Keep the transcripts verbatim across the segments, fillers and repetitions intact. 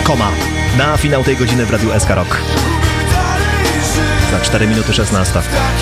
Koma na finał tej godziny w Radiu S K Rock. Za cztery minuty szesnasta.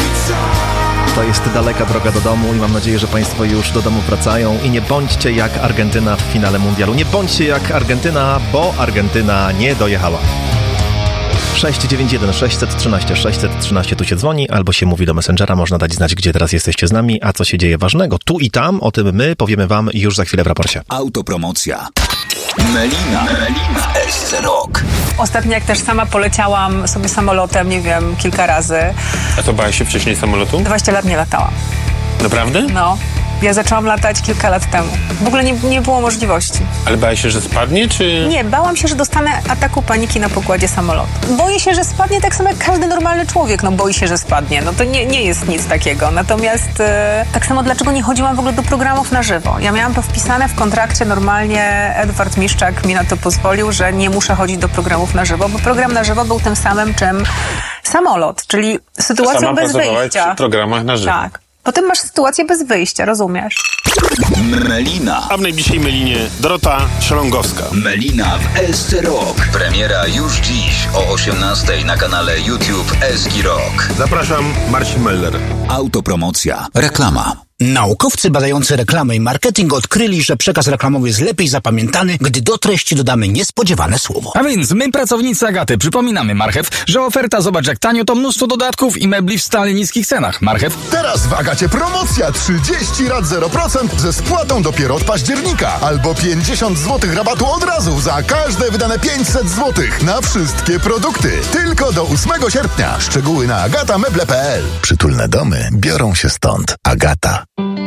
To jest daleka droga do domu i mam nadzieję, że Państwo już do domu wracają i nie bądźcie jak Argentyna w finale mundialu. Nie bądźcie jak Argentyna, bo Argentyna nie dojechała. sześć dziewięć jeden sześć jeden trzy sześć jeden trzy tu się dzwoni, albo się mówi do Messengera, można dać znać, gdzie teraz jesteście z nami, a co się dzieje ważnego tu i tam, o tym my powiemy Wam już za chwilę w raporcie. Autopromocja. Melina, Melina w S C Rock. Ostatnio jak też sama poleciałam sobie samolotem, nie wiem, kilka razy. A to bałaś się wcześniej samolotu? dwadzieścia lat nie latałam. Naprawdę? No. Ja zaczęłam latać kilka lat temu. W ogóle nie, nie było możliwości. Ale bałaś się, że spadnie, czy... Nie, bałam się, że dostanę ataku paniki na pokładzie samolotu. Boję się, że spadnie tak samo jak każdy normalny człowiek. No boi się, że spadnie. No to nie, nie jest nic takiego. Natomiast e, tak samo dlaczego nie chodziłam w ogóle do programów na żywo. Ja miałam to wpisane w kontrakcie normalnie. Edward Miszczak mi na to pozwolił, że nie muszę chodzić do programów na żywo, bo program na żywo był tym samym, czym samolot, czyli sytuacją Sama bez wyjścia. Przy programach na żywo. Tak. Potem masz sytuację bez wyjścia, rozumiesz? Melina. A w najbliższej Melinie Dorota Szalongowska. Melina w S C Rock. Premiera już dziś o osiemnastej na kanale YouTube S K Rock. Zapraszam, Marcin Meller. Autopromocja. Reklama. Naukowcy badający reklamę i marketing odkryli, że przekaz reklamowy jest lepiej zapamiętany, gdy do treści dodamy niespodziewane słowo. A więc my, pracownicy Agaty, przypominamy, Marchew, że oferta zobacz jak tanio to mnóstwo dodatków i mebli w stale niskich cenach. Marchew. Teraz w Agacie promocja trzydzieści rat zero procent ze spłatą dopiero od października. Albo pięćdziesiąt złotych rabatu od razu za każde wydane pięćset złotych na wszystkie produkty. Tylko do ósmego sierpnia. Szczegóły na agata meble kropka p l. Przytulne domy biorą się stąd. Agata.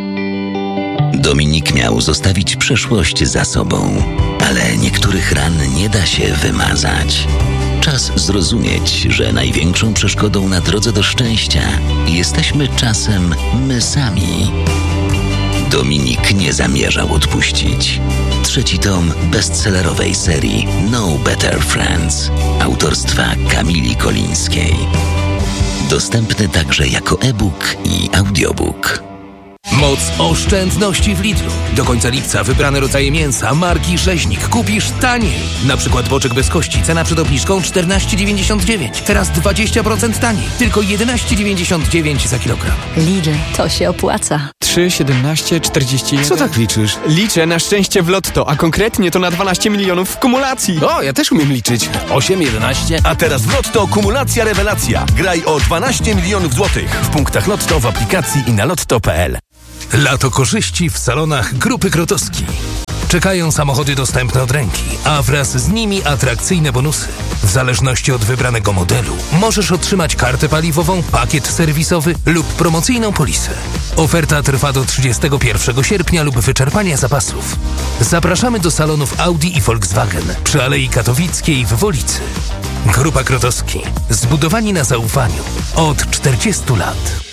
Dominik miał zostawić przeszłość za sobą, ale niektórych ran nie da się wymazać. Czas zrozumieć, że największą przeszkodą na drodze do szczęścia jesteśmy czasem my sami. Dominik nie zamierzał odpuścić. Trzeci tom bestsellerowej serii No Better Friends autorstwa Kamili Kolińskiej. Dostępny także jako e-book i audiobook. Moc oszczędności w Lidlu. Do końca lipca wybrane rodzaje mięsa marki Rzeźnik kupisz taniej. Na przykład boczek bez kości, cena przed obniżką czternaście dziewięćdziesiąt dziewięć. Teraz dwadzieścia procent taniej. Tylko jedenaście dziewięćdziesiąt dziewięć za kilogram. Lidl, to się opłaca. trzy, siedemnaście, czterdzieści jeden. Co tak liczysz? Liczę na szczęście w lotto, a konkretnie to na dwanaście milionów w kumulacji. O, ja też umiem liczyć. osiem, jedenaście. A teraz w Lotto kumulacja rewelacja. Graj o dwanaście milionów złotych. W punktach Lotto, w aplikacji i na lotto kropka p l. Lato korzyści w salonach Grupy Krotowski. Czekają samochody dostępne od ręki, a wraz z nimi atrakcyjne bonusy. W zależności od wybranego modelu możesz otrzymać kartę paliwową, pakiet serwisowy lub promocyjną polisę. Oferta trwa do trzydziestego pierwszego sierpnia lub wyczerpania zapasów. Zapraszamy do salonów Audi i Volkswagen przy Alei Katowickiej w Wolicy. Grupa Krotowski. Zbudowani na zaufaniu od czterdziestu lat.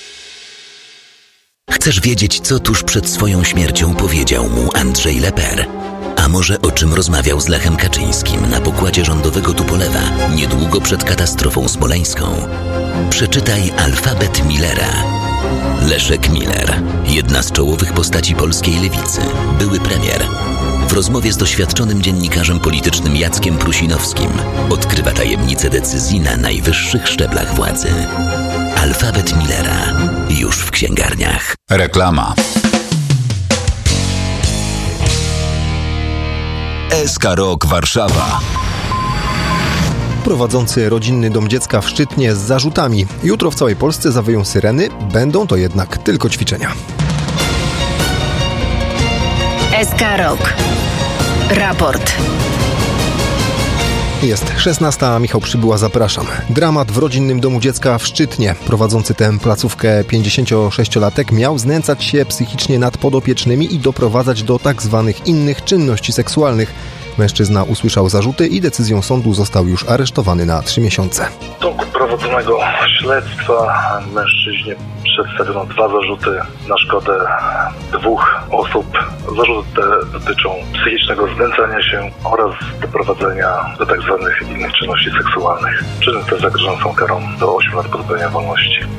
Chcesz wiedzieć, co tuż przed swoją śmiercią powiedział mu Andrzej Leper? A może o czym rozmawiał z Lechem Kaczyńskim na pokładzie rządowego Tupolewa niedługo przed katastrofą smoleńską? Przeczytaj Alfabet Millera. Leszek Miller, jedna z czołowych postaci polskiej lewicy, były premier. W rozmowie z doświadczonym dziennikarzem politycznym Jackiem Prusinowskim odkrywa tajemnice decyzji na najwyższych szczeblach władzy. Alfabet Millera. Już w księgarniach. Reklama. S K Rock Warszawa. Prowadzący rodzinny dom dziecka w Szczytnie z zarzutami. Jutro w całej Polsce zawyją syreny, będą to jednak tylko ćwiczenia. S K Rock. Raport. Jest szesnasta, Michał Przybyła, zapraszam. Dramat w rodzinnym domu dziecka w Szczytnie. Prowadzący tę placówkę pięćdziesięciosześciolatek miał znęcać się psychicznie nad podopiecznymi i doprowadzać do tak zwanych innych czynności seksualnych. Mężczyzna usłyszał zarzuty i decyzją sądu został już aresztowany na trzy miesiące. W toku prowadzonego śledztwa mężczyźnie przedstawiono dwa zarzuty na szkodę dwóch osób. Zarzuty te dotyczą psychicznego znęcania się oraz doprowadzenia do tak zwanych innych czynności seksualnych. Czyny te zagrożone są karą do ośmiu lat pozbawienia wolności.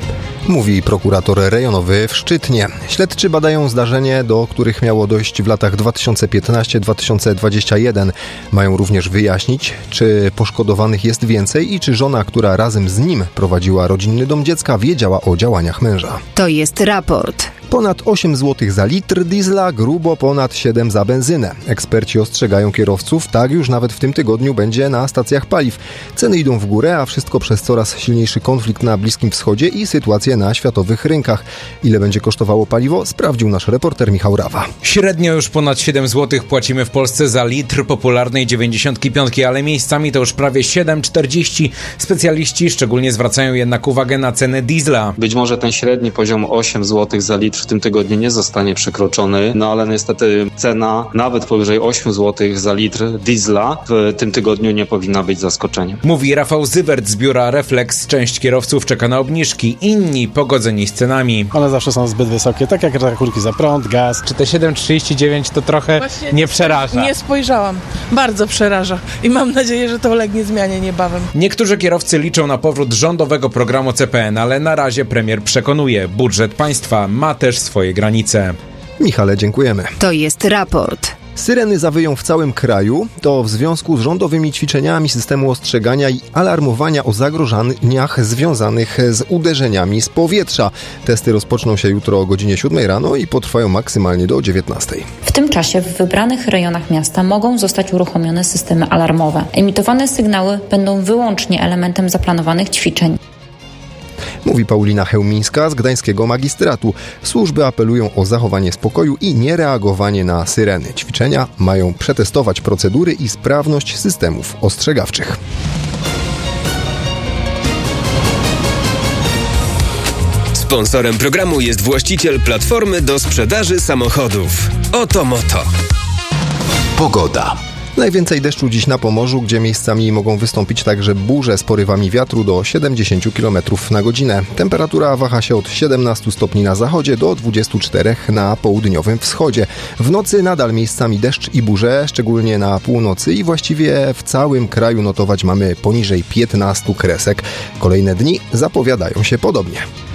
Mówi prokurator rejonowy w Szczytnie. Śledczy badają zdarzenie, do których miało dojść w latach dwa tysiące piętnasty do dwa tysiące dwudziestego pierwszego. Mają również wyjaśnić, czy poszkodowanych jest więcej i czy żona, która razem z nim prowadziła rodzinny dom dziecka, wiedziała o działaniach męża. To jest raport. Ponad osiem złotych za litr diesla, grubo ponad siedem za benzynę. Eksperci ostrzegają kierowców, tak już nawet w tym tygodniu będzie na stacjach paliw. Ceny idą w górę, a wszystko przez coraz silniejszy konflikt na Bliskim Wschodzie i sytuację na światowych rynkach. Ile będzie kosztowało paliwo, sprawdził nasz reporter Michał Rawa. Średnio już ponad siedem złotych płacimy w Polsce za litr popularnej dziewięćdziesiątki piątki, ale miejscami to już prawie siedem czterdzieści. Specjaliści szczególnie zwracają jednak uwagę na cenę diesla. Być może ten średni poziom osiem złotych za litr w tym tygodniu nie zostanie przekroczony, no ale niestety cena nawet powyżej osiem złotych za litr diesla w tym tygodniu nie powinna być zaskoczeniem. Mówi Rafał Zywert z biura Reflex. Część kierowców czeka na obniżki, inni pogodzeni z cenami. One zawsze są zbyt wysokie, tak jak rachunki za prąd, gaz. Czy te siedem trzydzieści dziewięć to trochę Właśnie nie przeraża? Nie spojrzałam. Bardzo przeraża i mam nadzieję, że to ulegnie zmianie niebawem. Niektórzy kierowcy liczą na powrót rządowego programu C P N, ale na razie premier przekonuje, budżet państwa ma też swoje granice. Michale, dziękujemy. To jest raport. Syreny zawyją w całym kraju. To w związku z rządowymi ćwiczeniami systemu ostrzegania i alarmowania o zagrożeniach związanych z uderzeniami z powietrza. Testy rozpoczną się jutro o godzinie siódmej rano i potrwają maksymalnie do dziewiętnastej. W tym czasie w wybranych rejonach miasta mogą zostać uruchomione systemy alarmowe. Emitowane sygnały będą wyłącznie elementem zaplanowanych ćwiczeń. Mówi Paulina Chełmińska z Gdańskiego Magistratu. Służby apelują o zachowanie spokoju i niereagowanie na syreny. Ćwiczenia mają przetestować procedury i sprawność systemów ostrzegawczych. Sponsorem programu jest właściciel platformy do sprzedaży samochodów. Oto Moto. Pogoda. Najwięcej deszczu dziś na Pomorzu, gdzie miejscami mogą wystąpić także burze z porywami wiatru do siedemdziesiąt kilometrów na godzinę. Temperatura waha się od siedemnastu stopni na zachodzie do dwudziestu czterech na południowym wschodzie. W nocy nadal miejscami deszcz i burze, szczególnie na północy i właściwie w całym kraju notować mamy poniżej piętnastu kresek. Kolejne dni zapowiadają się podobnie.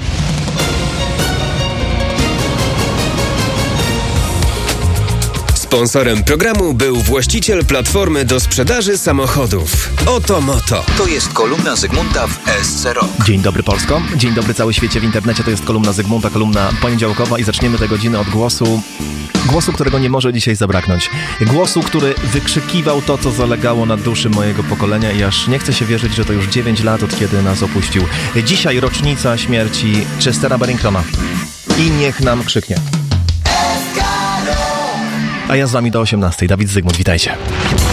Sponsorem programu był właściciel platformy do sprzedaży samochodów. Oto Moto. To jest kolumna Zygmunta w S C Rock. Dzień dobry Polsko, dzień dobry cały świecie w internecie. To jest kolumna Zygmunta, kolumna poniedziałkowa i zaczniemy tę godzinę od głosu, głosu, którego nie może dzisiaj zabraknąć. Głosu, który wykrzykiwał to, co zalegało na duszy mojego pokolenia i aż nie chce się wierzyć, że to już dziewięć lat, od kiedy nas opuścił. Dzisiaj rocznica śmierci Chestera Benningtona. I niech nam krzyknie. A ja z wami do osiemnastej. Dawid Zygmunt, witajcie.